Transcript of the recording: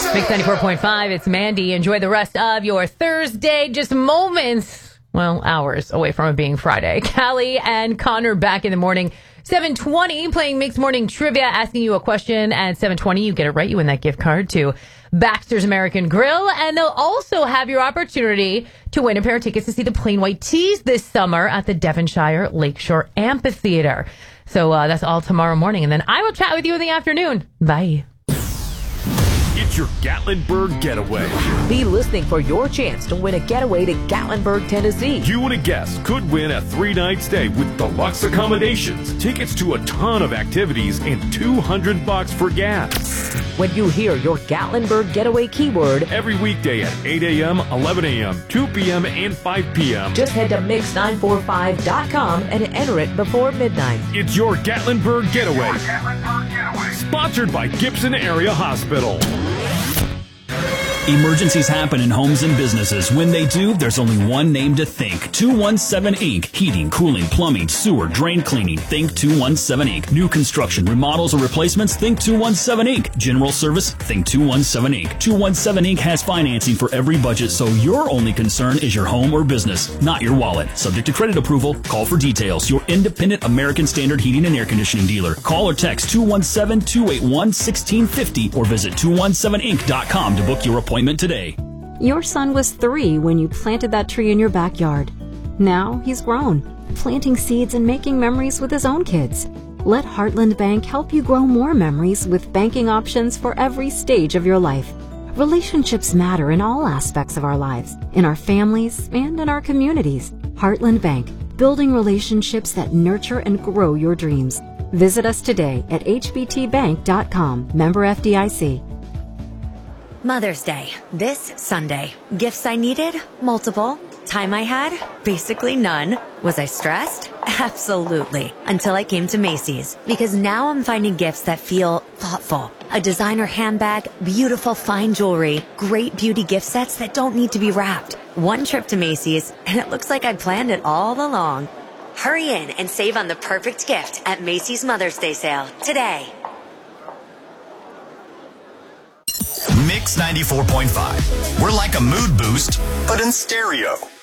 Mix 94.5, it's Mandy. Enjoy the rest of your Thursday. Just moments, well, hours away from it being Friday. Callie and Connor back in the morning. 7:20, playing Mix Morning Trivia, asking you a question. At 7:20, you get it right. You win that gift card to Baxter's American Grill. And they'll also have your opportunity to win a pair of tickets to see the Plain White Tees this summer at the Devonshire Lakeshore Amphitheater. So that's all tomorrow morning. And then I will chat with you in the afternoon. Bye. It's your Gatlinburg Getaway. Be listening for your chance to win a getaway to Gatlinburg, Tennessee. You and a guest could win a 3-night stay with deluxe accommodations, tickets to a ton of activities, and $200 for gas. When you hear your Gatlinburg Getaway keyword, Every weekday at 8 a.m., 11 a.m., 2 p.m., and 5 p.m. just head to mix945.com and enter it before midnight. It's your Gatlinburg Getaway. Sponsored by Gibson Area Hospital. Emergencies happen in homes and businesses. When they do, there's only one name to think. 217 Inc. Heating, cooling, plumbing, sewer, drain cleaning. Think 217 Inc. New construction, remodels, or replacements. Think 217 Inc. General service. Think 217 Inc. 217 Inc. has financing for every budget, so your only concern is your home or business, not your wallet. Subject to credit approval. Call for details. Your independent American Standard Heating and Air Conditioning dealer. Call or text 217-281-1650 or visit 217inc.com to book your appointment today. Your son was 3 when you planted that tree in your backyard. Now he's grown, planting seeds and making memories with his own kids. Let Heartland Bank help you grow more memories with banking options for every stage of your life. Relationships matter in all aspects of our lives, in our families and in our communities. Heartland Bank, building relationships that nurture and grow your dreams. Visit us today at hbtbank.com. Member FDIC. Mother's Day, this Sunday. Gifts I needed? Multiple. Time I had? Basically none. Was I stressed? Absolutely. Until I came to Macy's. Because now I'm finding gifts that feel thoughtful. A designer handbag, beautiful fine jewelry, great beauty gift sets that don't need to be wrapped. One trip to Macy's, and it looks like I planned it all along. Hurry in and save on the perfect gift at Macy's Mother's Day sale today. Mix 94.5. We're like a mood boost, but in stereo.